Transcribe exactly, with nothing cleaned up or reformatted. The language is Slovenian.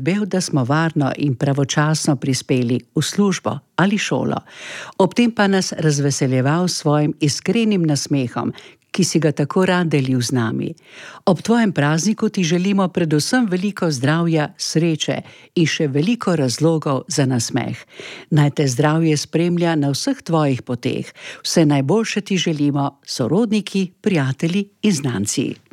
poskrbel, da smo varno in pravočasno prispeli v službo ali šolo. Ob tem pa nas razveseljeval s svojim iskrenim nasmehom, ki si ga tako rad delil z nami. Ob tvojem prazniku ti želimo predvsem veliko zdravja, sreče in še veliko razlogov za nasmeh. Naj te zdravje spremlja na vseh tvojih poteh. Vse najboljše ti želimo, sorodniki, prijatelji in znanci.